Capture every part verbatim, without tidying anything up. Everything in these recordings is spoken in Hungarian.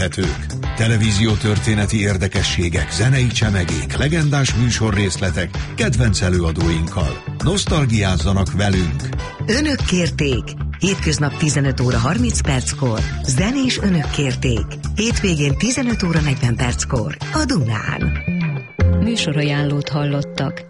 televíziótörténeti érdekességek, zenei csemegék, legendás műsorrészletek, kedvenc előadóinkkal. Nosztalgiázzanak velünk! Önök kérték! Hétköznap tizenöt óra harminc perckor, zenés Önök kérték. Hétvégén tizenöt óra negyven perckor a Dunán. Műsorajánlót hallottak.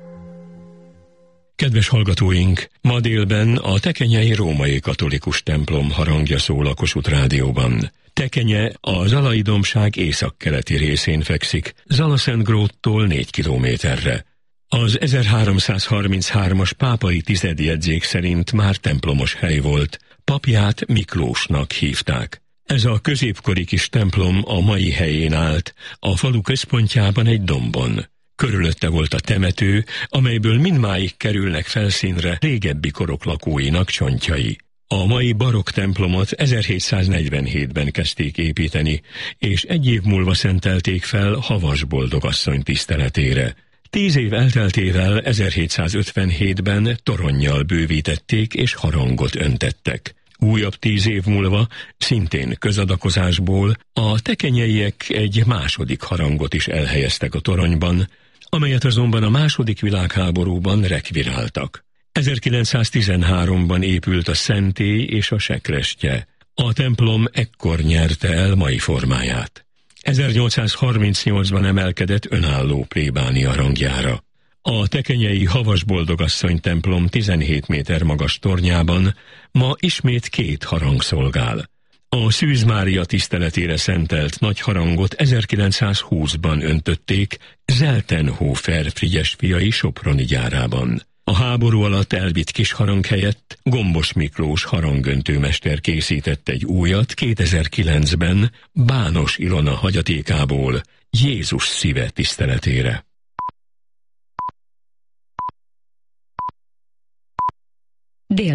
Kedves hallgatóink, ma délben a tekenyei római katolikus templom harangja szól a Kossuth Rádióban. Tekenye a Zalai-dombság északkeleti részén fekszik, Zalaszentgróttól négy kilométerre. Az ezerháromszázharminchárom-as pápai tizedjegyzék szerint már templomos hely volt, papját Miklósnak hívták. Ez a középkori kis templom a mai helyén állt, a falu központjában egy dombon. Körülötte volt a temető, amelyből mindmáig kerülnek felszínre régebbi korok lakóinak csontjai. A mai barokk templomot ezerhétszáznegyvenhétben kezdték építeni, és egy év múlva szentelték fel Havas boldogasszony tiszteletére. Tíz év elteltével ezerhétszázötvenhétben toronnyal bővítették és harangot öntettek. Újabb tíz év múlva, szintén közadakozásból, a tekenyeiek egy második harangot is elhelyeztek a toronyban, amelyet azonban a második világháborúban rekviráltak. ezerkilencszáztizenháromban épült a szentély és a sekrestye. A templom ekkor nyerte el mai formáját. ezernyolcszázharmincnyolcban emelkedett önálló plébánia rangjára. A tekenyei Havas boldogasszony templom tizenhét méter magas tornyában ma ismét két harang szolgál. A Szűz Mária tiszteletére szentelt nagy harangot ezerkilencszázhúszban öntötték Zeltenhofer Frigyes fiai soproni gyárában. A háború alatt elvitt kis harang helyett Gombos Miklós harangöntőmester készített egy újat kétezer-kilencben Bános Ilona hagyatékából Jézus szíve tiszteletére.